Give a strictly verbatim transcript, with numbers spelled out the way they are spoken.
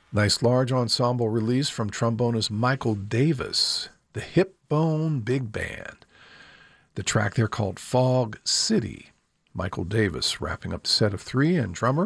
Nice large ensemble release from trombonist Michael Davis, the Hip Bone Big Band. The track there called Fog City. Michael Davis wrapping up the set of three, and drummer